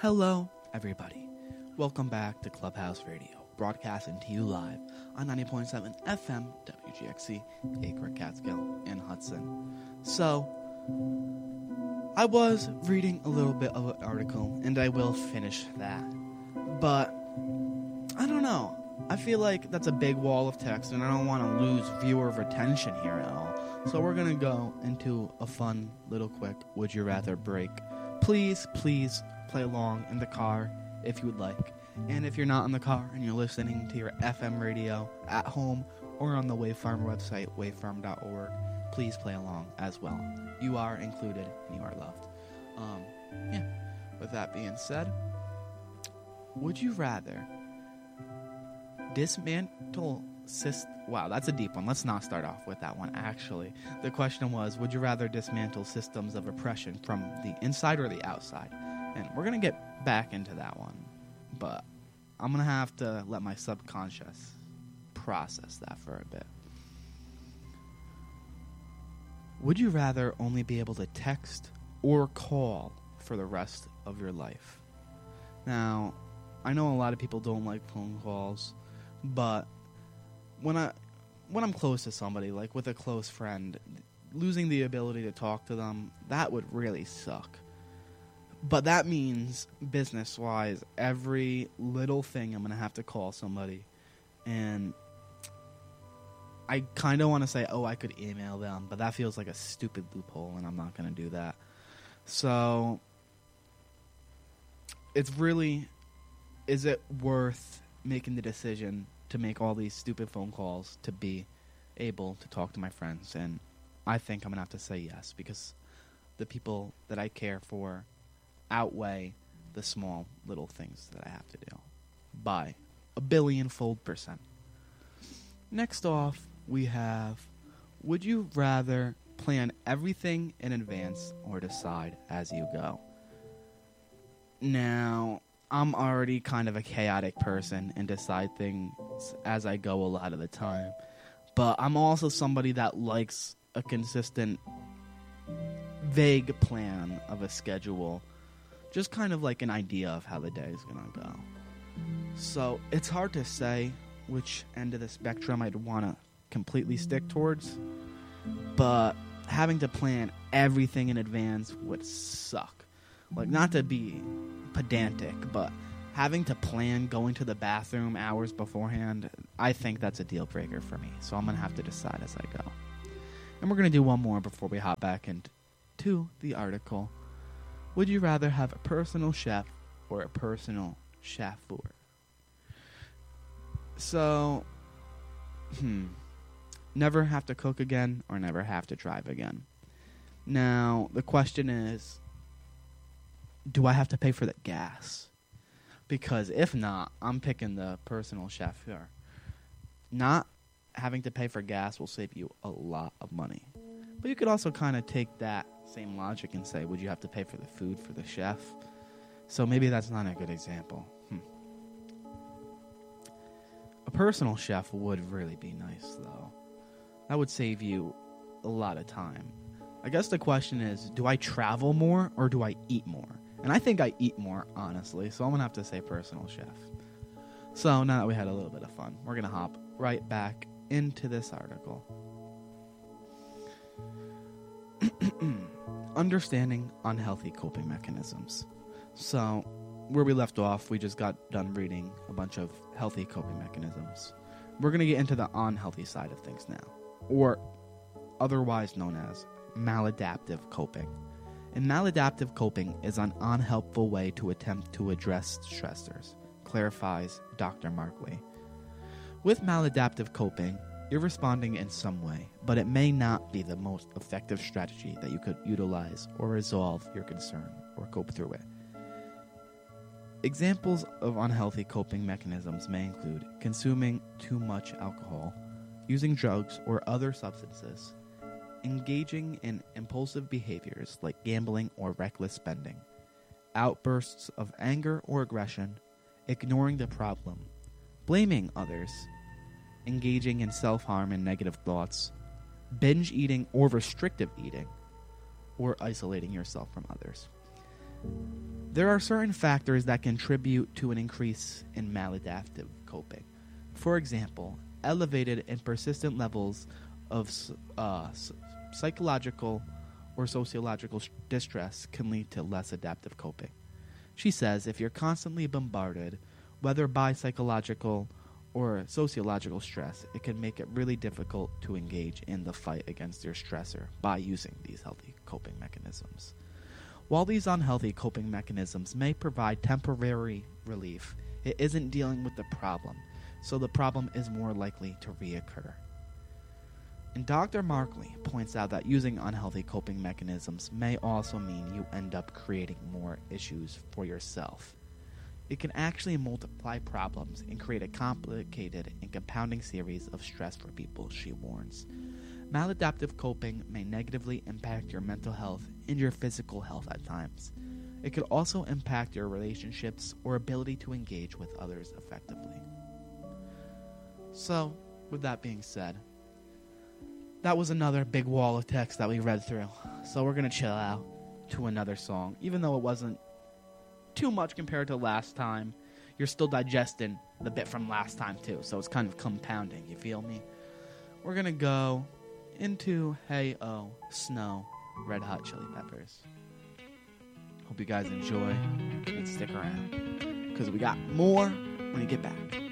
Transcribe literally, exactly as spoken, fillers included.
Hello, everybody. Welcome back to Clubhouse Radio, broadcasting to you live on ninety point seven F M W G X C, Acre, Catskill, and Hudson. So, I was reading a little bit of an article, and I will finish that. But, I don't know. I feel like that's a big wall of text, and I don't want to lose viewer retention here at all. So we're going to go into a fun little quick Would You Rather break. Please, please play along in the car if you would like. And if you're not in the car and you're listening to your F M radio at home or on the Wavefarm website, wavefarm dot org, please play along as well. You are included and you are loved. Um, yeah. With that being said, would you rather dismantle syst- Wow, that's a deep one. Let's not start off with that one, actually. The question was, would you rather dismantle systems of oppression from the inside or the outside? And we're going to get back into that one. But I'm going to have to let my subconscious process that for a bit. Would you rather only be able to text or call for the rest of your life? Now, I know a lot of people don't like phone calls, but when I when I'm close to somebody, like with a close friend, losing the ability to talk to them, that would really suck. But that means, business-wise, every little thing I'm going to have to call somebody. And I kind of want to say, oh, I could email them, but that feels like a stupid loophole, and I'm not going to do that. So, it's really, is it worth making the decision to make all these stupid phone calls to be able to talk to my friends? And I think I'm going to have to say yes, because the people that I care for outweigh the small little things that I have to do by a billion-fold percent. Next off, we have, would you rather plan everything in advance or decide as you go? Now, I'm already kind of a chaotic person and decide things as I go a lot of the time. But I'm also somebody that likes a consistent, vague plan of a schedule. Just kind of like an idea of how the day is going to go. So it's hard to say which end of the spectrum I'd want to completely stick towards. But having to plan everything in advance would suck. Like, not to be pedantic, but having to plan going to the bathroom hours beforehand, I think that's a deal breaker for me. So I'm going to have to decide as I go. And we're going to do one more before we hop back into the article. Would you rather have a personal chef or a personal chauffeur? So, hmm, never have to cook again or never have to drive again. Now, the question is, do I have to pay for the gas? Because if not, I'm picking the personal chauffeur. Not having to pay for gas will save you a lot of money. But you could also kind of take that same logic and say, would you have to pay for the food for the chef? So maybe that's not a good example. Hmm. A personal chef would really be nice, though. That would save you a lot of time. I guess the question is, do I travel more or do I eat more? And I think I eat more, honestly, so I'm going to have to say personal chef. So now that we had a little bit of fun, we're going to hop right back into this article. Understanding unhealthy coping mechanisms. So, where we left off, we just got done reading a bunch of healthy coping mechanisms. We're going to get into the unhealthy side of things now, or otherwise known as maladaptive coping. And maladaptive coping is an unhelpful way to attempt to address stressors, clarifies Doctor Markway. With maladaptive coping, you're responding in some way, but it may not be the most effective strategy that you could utilize or resolve your concern or cope through it. Examples of unhealthy coping mechanisms may include consuming too much alcohol, using drugs or other substances, engaging in impulsive behaviors like gambling or reckless spending, outbursts of anger or aggression, ignoring the problem, blaming others, engaging in self-harm and negative thoughts, binge eating or restrictive eating, or isolating yourself from others. There are certain factors that contribute to an increase in maladaptive coping. For example, elevated and persistent levels of uh, psychological or sociological distress can lead to less adaptive coping. She says if you're constantly bombarded, whether by psychological or sociological stress, it can make it really difficult to engage in the fight against your stressor by using these healthy coping mechanisms. While these unhealthy coping mechanisms may provide temporary relief, it isn't dealing with the problem, so the problem is more likely to reoccur. And Doctor Markley points out that using unhealthy coping mechanisms may also mean you end up creating more issues for yourself. It can actually multiply problems and create a complicated and compounding series of stress for people, she warns. Maladaptive coping may negatively impact your mental health and your physical health at times. It could also impact your relationships or ability to engage with others effectively. So, with that being said, that was another big wall of text that we read through. So we're going to chill out to another song. Even though it wasn't too much compared to last time, you're still digesting the bit from last time too. So it's kind of compounding, you feel me? We're going to go into Hey Oh, Snow, Red Hot Chili Peppers. Hope you guys enjoy and stick around, because we got more when we get back.